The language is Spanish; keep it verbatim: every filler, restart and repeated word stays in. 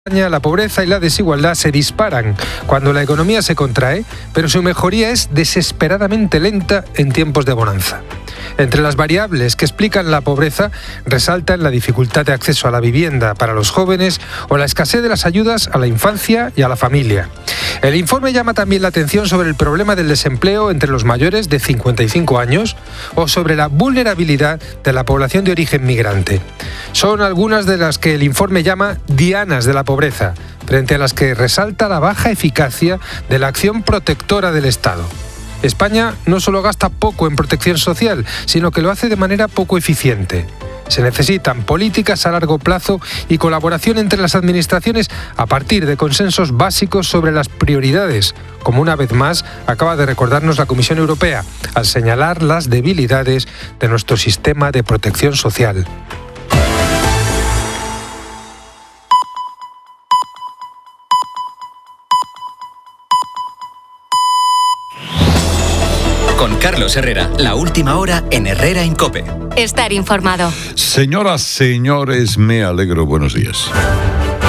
La pobreza y la desigualdad se disparan cuando la economía se contrae, pero su mejoría es desesperadamente lenta en tiempos de bonanza. Entre las variables que explican la pobreza resaltan la dificultad de acceso a la vivienda para los jóvenes o la escasez de las ayudas a la infancia y a la familia. El informe llama también la atención sobre el problema del desempleo entre los mayores de cincuenta y cinco años o sobre la vulnerabilidad de la población de origen migrante. Son algunas de las que el informe llama dianas de la pobreza, frente a las que resalta la baja eficacia de la acción protectora del Estado. España no solo gasta poco en protección social, sino que lo hace de manera poco eficiente. Se necesitan políticas a largo plazo y colaboración entre las administraciones a partir de consensos básicos sobre las prioridades, como una vez más acaba de recordarnos la Comisión Europea, al señalar las debilidades de nuestro sistema de protección social. Con Carlos Herrera, la última hora en Herrera en COPE. Estar informado. Señoras, señores, me alegro. Buenos días.